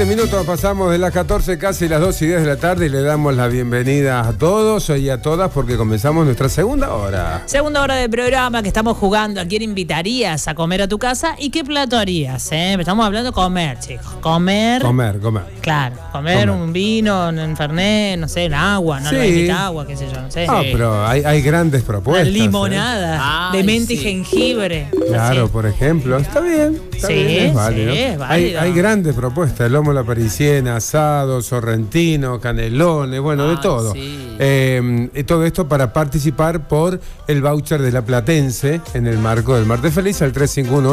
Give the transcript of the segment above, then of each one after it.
Minutos pasamos de las 14 casi las 2:10 de la tarde y le damos la bienvenida a todos y a todas porque comenzamos nuestra segunda hora. Segunda hora del programa que estamos jugando. ¿A quién invitarías a comer a tu casa y qué plato harías? Estamos hablando de comer, chicos. Comer. Claro, comer un vino, un fernet, no sé, un agua, no necesita agua, qué sé yo, no sé. No, pero hay grandes propuestas. Una limonada de menta y jengibre. Claro, así. Por ejemplo, está bien, es válido. Sí, es válido. Hay grandes propuestas, el lomo a la parisiena, asado, sorrentino, canelones, bueno, de todo. Sí. Y todo esto para participar por el voucher de La Platense en el marco del Martes Feliz al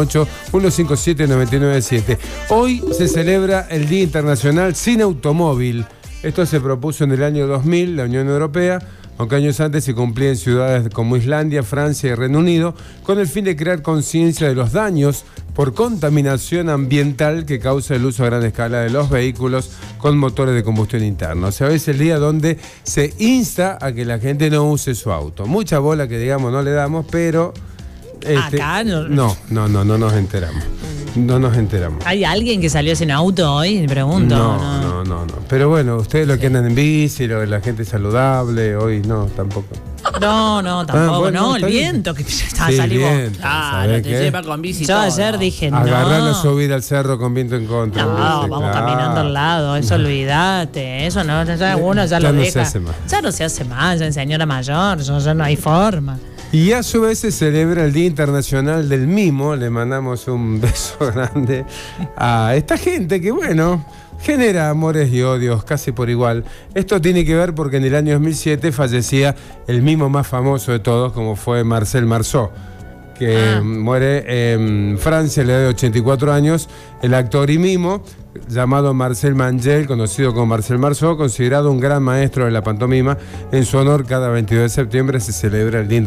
3518-157-997. Hoy se celebra el Día Internacional Sin Automóvil. Esto se propuso en el año 2000, la Unión Europea, aunque años antes se cumplía en ciudades como Islandia, Francia y Reino Unido, con el fin de crear conciencia de los daños por contaminación ambiental que causa el uso a gran escala de los vehículos con motores de combustión interna. O sea, hoy es el día donde se insta a que la gente no use su auto. Mucha bola que digamos no le damos, pero... Acá no nos enteramos. No nos enteramos. ¿Hay alguien que salió sin auto hoy? Me pregunto. No. Pero bueno, ustedes lo que andan en bici, la gente saludable, hoy no, tampoco. No, tampoco, bueno, el viento que sí, salimos. Te lleva con bici. Yo ayer dije, agarrar la subida al cerro con viento en contra. Vamos caminando al lado, eso olvídate, eso no, ya uno ya lo deja. Ya no se hace más, ya en señora mayor, ya no hay forma. Y a su vez se celebra el Día Internacional del Mimo. Le mandamos un beso grande a esta gente que, bueno, genera amores y odios casi por igual. Esto tiene que ver porque en el año 2007 fallecía el mimo más famoso de todos, como fue Marcel Marceau, que muere en Francia a la edad de 84 años. El actor y mimo, llamado Marcel Mangel, conocido como Marcel Marceau, considerado un gran maestro de la pantomima. En su honor, cada 22 de septiembre se celebra el Día